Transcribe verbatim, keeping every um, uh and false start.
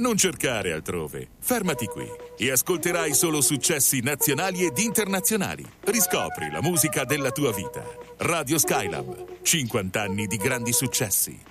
Non cercare altrove. Fermati qui e ascolterai solo successi nazionali ed internazionali. Riscopri la musica della tua vita. Radio Skylab. cinquanta anni di grandi successi.